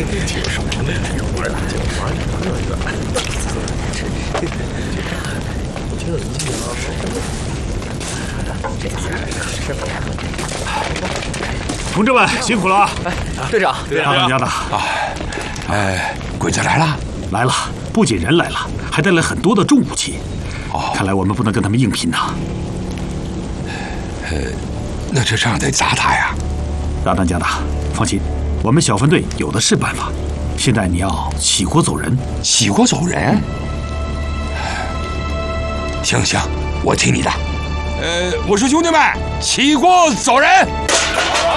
同志们辛苦了啊！ 队长， 大当家的鬼子来了， 来了，不仅人来了，还带来很多的重武器。看来我们不能跟他们硬拼呐。 那这仗得砸他呀！ 大当家的，放心，我们小分队有的是办法。现在你要起锅走人。 起锅走人？行行，我听你的。我说兄弟们，起锅走人！